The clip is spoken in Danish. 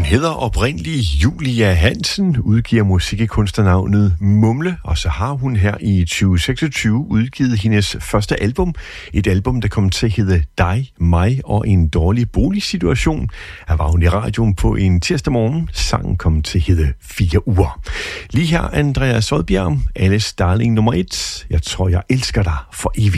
hedder oprindeligt Julia Hansen, udgiver musikkunstnernavnet Mumle, og så har hun her i 2026 udgivet hendes første album. Et album, der kom til at hedde Dig, mig og en dårlig boligsituation. Her var hun i radioen på en tirsdag morgen. Sangen kom til at hedde 4 uger. Lige her Andreas Odbjerg, alles darling nummer 1. Jeg tror, jeg elsker dig for evigt.